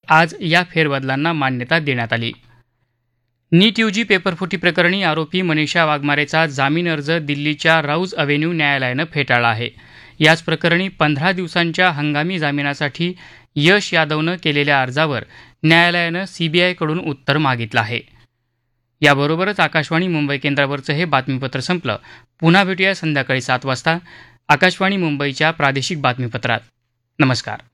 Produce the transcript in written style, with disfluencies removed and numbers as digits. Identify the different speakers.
Speaker 1: आज या फेरबदलांना मान्यता देण्यात आली. नीट यूजी पेपरफुटी प्रकरणी आरोपी मनीषा वाघमारेचा जामीन अर्ज दिल्लीच्या राऊज अव्हेन्यू न्यायालयानं फेटाळला आहे. याच प्रकरणी 15 दिवसांच्या हंगामी जामिनासाठी यश यादवनं केलेल्या अर्जावर न्यायालयानं सीबीआयकडून उत्तर मागितलं आहे. याबरोबरच आकाशवाणी मुंबई केंद्रावरचं हे बातमीपत्र संपलं. पुन्हा भेटूया संध्याकाळी 7 वाजता आकाशवाणी मुंबईच्या प्रादेशिक बातमीपत्रात. नमस्कार.